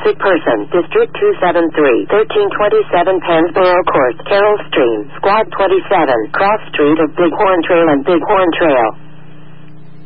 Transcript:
Wanted person, District 273, 1327 Pennsboro Court, Carroll Stream, Squad 27, Cross Street of Bighorn Trail and Bighorn Trail.